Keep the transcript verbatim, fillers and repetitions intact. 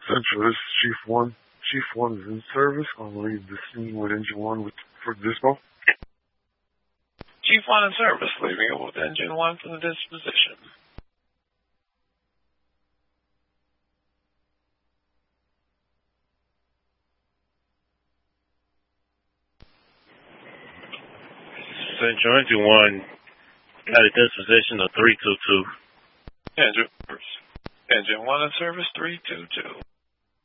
Central, this is Chief One. Chief One is in service. I'll leave the scene with Engine One with, for dispo. Chief One in service, leaving it with Engine One for the disposition. Central Engine One got a disposition of three two two. Engine, Engine One in service, three two two.